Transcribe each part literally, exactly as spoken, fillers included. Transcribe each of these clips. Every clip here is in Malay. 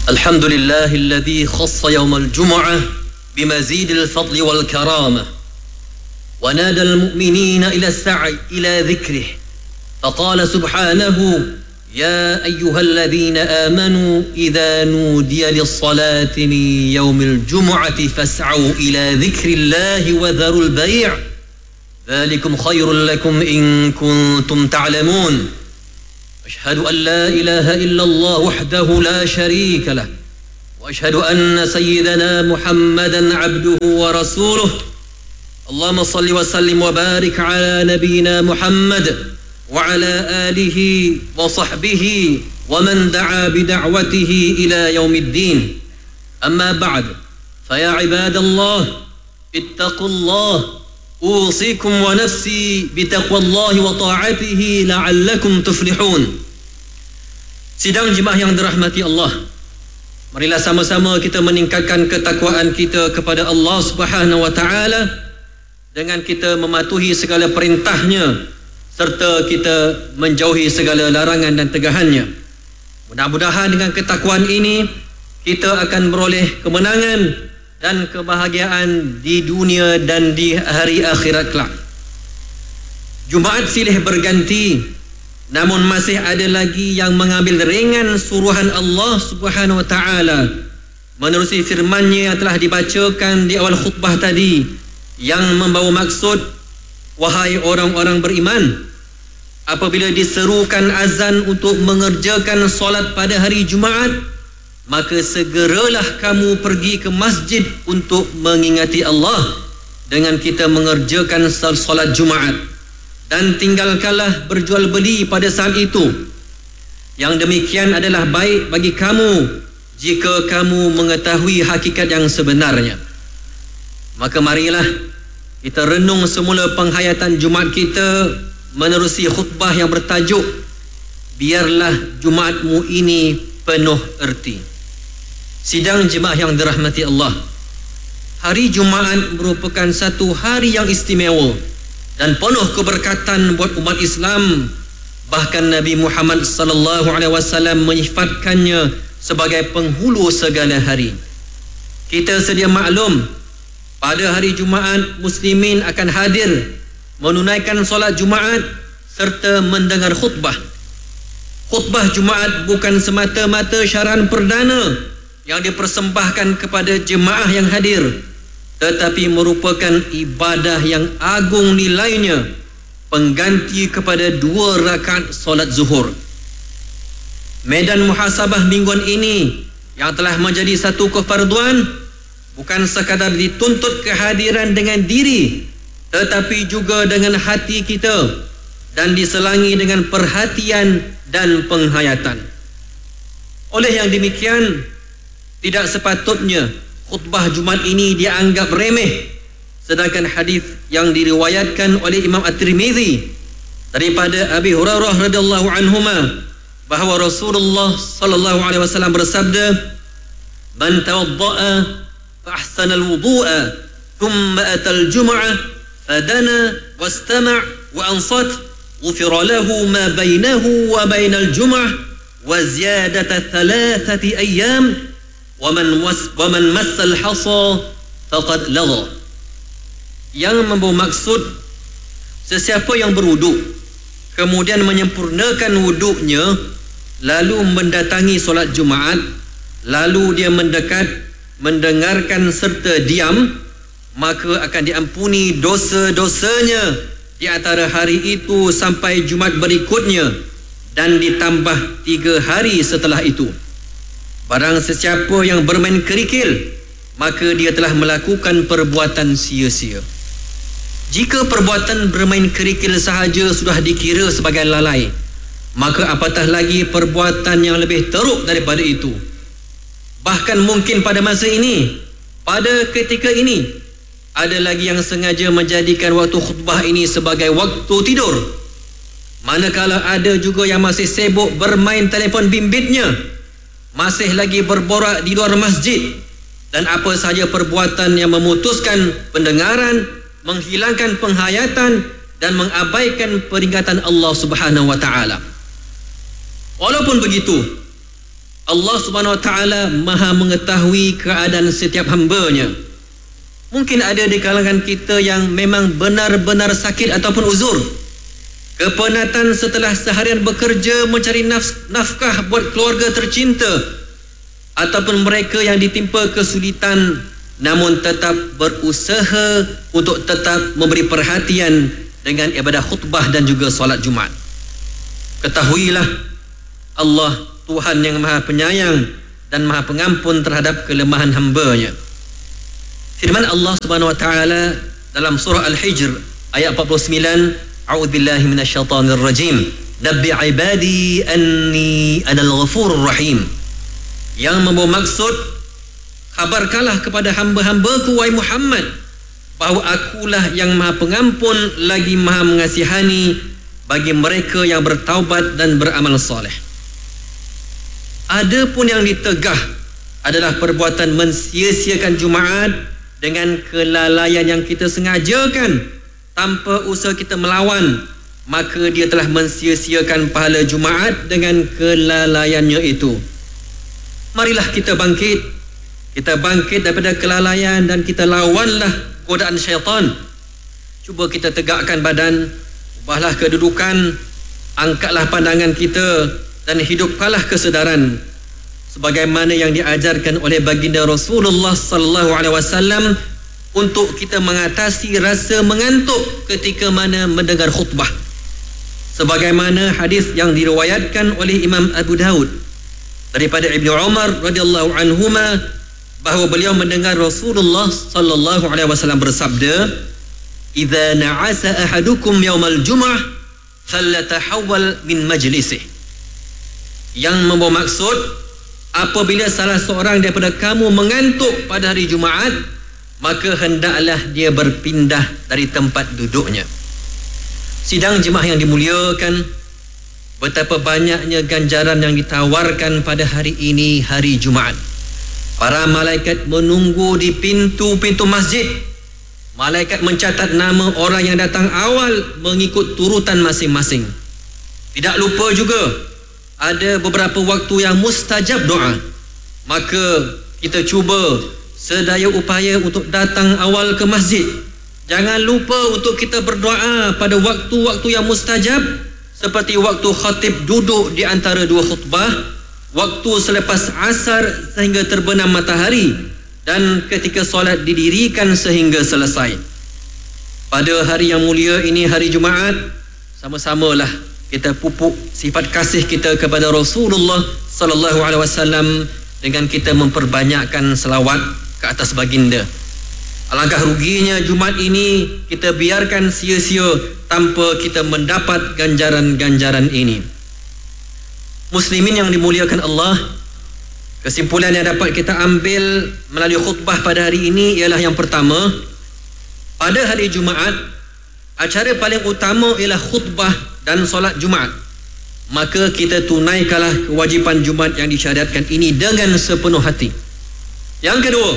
الحمد لله الذي خص يوم الجمعة بمزيد الفضل والكرامة ونادى المؤمنين إلى السعي إلى ذكره فقال سبحانه يا أيها الذين آمنوا إذا نودي للصلاة من يوم الجمعة فاسعوا إلى ذكر الله وذروا البيع ذلكم خير لكم إن كنتم تعلمون أشهد أن لا إله إلا الله وحده لا شريك له وأشهد أن سيدنا محمدا عبده ورسوله اللهم صل وسلم وبارك على نبينا محمد وعلى آله وصحبه ومن دعا بدعوته إلى يوم الدين أما بعد فيا عباد الله اتقوا الله أوصيكم ونفسي بتقوى الله وطاعته لعلكم تفلحون. Sidang jemaah yang dirahmati Allah, marilah sama-sama kita meningkatkan ketakwaan kita kepada Allah Subhanahu wa taala dengan kita mematuhi segala perintahnya serta kita menjauhi segala larangan dan tegahannya. Mudah-mudahan dengan ketakwaan ini kita akan beroleh kemenangan dan kebahagiaan di dunia dan di hari akhirat kelak. Jumaat silih berganti, namun masih ada lagi yang mengambil ringan suruhan Allah Subhanahu wa taala menerusi firman-Nya yang telah dibacakan di awal khutbah tadi, yang membawa maksud, wahai orang-orang beriman, apabila diserukan azan untuk mengerjakan solat pada hari Jumaat, maka segeralah kamu pergi ke masjid untuk mengingati Allah dengan kita mengerjakan solat Jumaat, dan tinggalkanlah berjual beli pada saat itu. Yang demikian adalah baik bagi kamu jika kamu mengetahui hakikat yang sebenarnya. Maka marilah kita renung semula penghayatan Jumaat kita menerusi khutbah yang bertajuk biarlah Jumaatmu ini penuh erti. Sidang jemaah yang dirahmati Allah, hari Jumaat merupakan satu hari yang istimewa dan penuh keberkatan buat umat Islam. Bahkan Nabi Muhammad sallallahu alaihi wasallam menyifatkannya sebagai penghulu segala hari. Kita sedia maklum, pada hari Jumaat muslimin akan hadir menunaikan solat Jumaat serta mendengar khutbah. Khutbah Jumaat bukan semata-mata syaran perdana yang dipersembahkan kepada jemaah yang hadir, tetapi merupakan ibadah yang agung nilainya, pengganti kepada dua rakaat solat zuhur. Medan muhasabah mingguan ini yang telah menjadi satu kefarduan bukan sekadar dituntut kehadiran dengan diri, tetapi juga dengan hati kita, dan diselangi dengan perhatian dan penghayatan. Oleh yang demikian, tidak sepatutnya khutbah Jumaat ini dianggap remeh, sedangkan hadis yang diriwayatkan oleh Imam At-Tirmizi daripada Abi Hurairah radhiyallahu anhuma bahawa Rasulullah sallallahu alaihi wasallam bersabda, "Man tawadda'a fa ahsana al-wudu'a thumma ata al-jum'ah fadana wastama' wa ansat ghufira lahu ma bainahu wa bainal jum'ah wa ziyadata thalathati ayyam waman was waman massal hasa faqad lagha." Yang membawa maksud, sesiapa yang berwuduk kemudian menyempurnakan wuduknya lalu mendatangi solat Jumaat, lalu dia mendekat mendengarkan serta diam, maka akan diampuni dosa-dosanya di antara hari itu sampai Jumaat berikutnya, dan ditambah tiga hari setelah itu. Barang sesiapa yang bermain kerikil, maka dia telah melakukan perbuatan sia-sia. Jika perbuatan bermain kerikil sahaja sudah dikira sebagai lalai, maka apatah lagi perbuatan yang lebih teruk daripada itu. Bahkan mungkin pada masa ini, pada ketika ini, ada lagi yang sengaja menjadikan waktu khutbah ini sebagai waktu tidur, manakala ada juga yang masih sibuk bermain telefon bimbitnya, masih lagi berborak di luar masjid, dan apa sahaja perbuatan yang memutuskan pendengaran, menghilangkan penghayatan dan mengabaikan peringatan Allah Subhanahu wa taala. Walaupun begitu, Allah Subhanahu Wa Taala Maha mengetahui keadaan setiap hamba-Nya. Mungkin ada di kalangan kita yang memang benar-benar sakit ataupun uzur, kepenatan setelah seharian bekerja mencari naf- nafkah buat keluarga tercinta, ataupun mereka yang ditimpa kesulitan namun tetap berusaha untuk tetap memberi perhatian dengan ibadah khutbah dan juga solat Jumaat. Ketahuilah, Allah Tuhan yang Maha Penyayang dan Maha Pengampun terhadap kelemahan hamba-Nya. Firman Allah Subhanahu Wa Taala dalam surah Al-Hijr ayat empat puluh sembilan, A'udzubillahi minasyaitonir rajim. Nabbi ibadi anni anal ghafurur rahim. Yang membawa maksud, kabarkanlah kepada hamba-hambaku wahai Muhammad bahawa akulah yang Maha Pengampun lagi Maha Mengasihani bagi mereka yang bertaubat dan beramal soleh. Ada pun yang ditegah adalah perbuatan mensia-siakan Jumaat dengan kelalaian yang kita sengajakan tanpa usaha kita melawan, maka dia telah mensia-siakan pahala Jumaat dengan kelalaiannya itu. Marilah kita bangkit, kita bangkit daripada kelalaian dan kita lawanlah godaan syaitan. Cuba kita tegakkan badan, ubahlah kedudukan, angkatlah pandangan kita dan hidupkanlah kesedaran sebagaimana yang diajarkan oleh baginda Rasulullah sallallahu alaihi wasallam untuk kita mengatasi rasa mengantuk ketika mana mendengar khutbah. Sebagaimana hadis yang diriwayatkan oleh Imam Abu Daud daripada Ibnu Umar radhiyallahu anhuma bahawa beliau mendengar Rasulullah sallallahu alaihi wasallam bersabda, "Idza na'asa ahadukum yaumal jum'ah falyatahawwal min majlisih." Yang membawa maksud, apabila salah seorang daripada kamu mengantuk pada hari Jumaat, maka hendaklah dia berpindah dari tempat duduknya. Sidang jemaah yang dimuliakan, betapa banyaknya ganjaran yang ditawarkan pada hari ini, hari Jumaat. Para malaikat menunggu di pintu-pintu masjid. Malaikat mencatat nama orang yang datang awal mengikut turutan masing-masing. Tidak lupa juga, ada beberapa waktu yang mustajab doa. Maka kita cuba sedaya upaya untuk datang awal ke masjid. Jangan lupa untuk kita berdoa pada waktu-waktu yang mustajab, seperti waktu khatib duduk di antara dua khutbah, waktu selepas asar sehingga terbenam matahari, dan ketika solat didirikan sehingga selesai. Pada hari yang mulia ini, hari Jumaat, sama-samalah kita pupuk sifat kasih kita kepada Rasulullah sallallahu alaihi wasallam dengan kita memperbanyakkan selawat ke atas baginda. Alangkah ruginya Jumaat ini kita biarkan sia-sia tanpa kita mendapat ganjaran-ganjaran ini. Muslimin yang dimuliakan Allah, kesimpulan yang dapat kita ambil melalui khutbah pada hari ini ialah yang pertama, pada hari Jumaat, acara paling utama ialah khutbah dan solat Jumaat. Maka kita tunaikanlah kewajipan Jumaat yang disyariatkan ini dengan sepenuh hati. Yang kedua,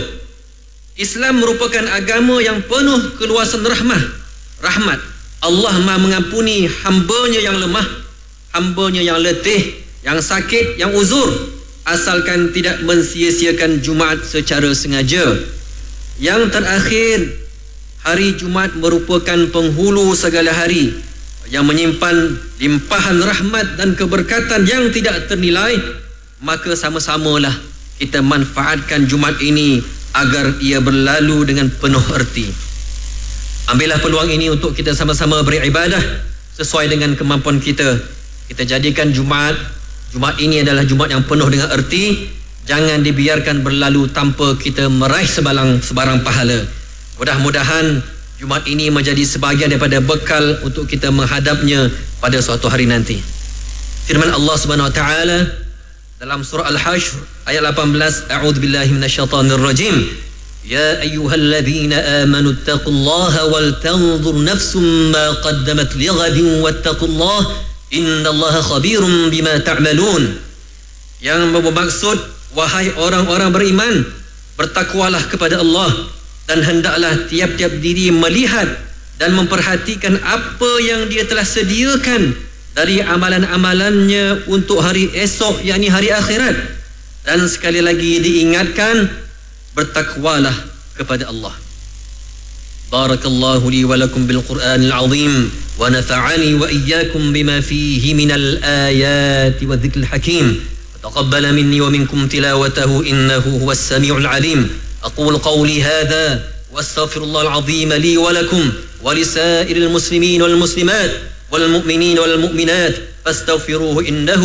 Islam merupakan agama yang penuh keluasan rahmah, rahmat. Allah Maha mengampuni hamba-Nya yang lemah, hamba-Nya yang letih, yang sakit, yang uzur, asalkan tidak mensia-siakan Jumaat secara sengaja. Yang terakhir, hari Jumaat merupakan penghulu segala hari yang menyimpan limpahan rahmat dan keberkatan yang tidak ternilai. Maka sama-samalah kita manfaatkan Jumaat ini agar ia berlalu dengan penuh erti. Ambillah peluang ini untuk kita sama-sama beribadah sesuai dengan kemampuan kita. Kita jadikan Jumaat Jumaat ini adalah Jumaat yang penuh dengan erti. Jangan dibiarkan berlalu tanpa kita meraih sebalang sebarang pahala. Mudah-mudahan Jumaat ini menjadi sebahagian daripada bekal untuk kita menghadapnya pada suatu hari nanti. Firman Allah Subhanahu wa taala dalam surah Al-Hashr ayat lapan belas, A'udzubillahi minasyaitonir rajim. Ya ayyuhalladzina amanu taqullaha wal tanzur nafsum ma qaddamat lighadin wattaqullaha innallaha khabirum bima ta'malun. Yang bermaksud, wahai orang-orang beriman, bertakwalah kepada Allah dan hendaklah tiap-tiap diri melihat dan memperhatikan apa yang dia telah sediakan dari amalan-amalannya untuk hari esok, yakni hari akhirat. Dan sekali lagi diingatkan, bertakwalah kepada Allah. Barakallahu li wa lakum bil Qur'anil azim wa nafa'ani wa iyyakum bima fihi minal ayati wa dhikril hakim. Taqabbala minni wa minkum tilawatahu innahu huwas samiul alim. Aqulu qawli hadha wa astaghfirullahal azim li wa lakum wa lisairil muslimin wal muslimat wal mu'minin wal mu'minat fastaghfiruhu innahu